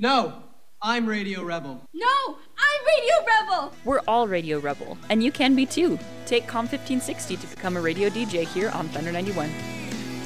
No, I'm Radio Rebel. No, I'm Radio Rebel! We're all Radio Rebel, and you can be too. Take COM 1560 to become a radio DJ here on Thunder 91.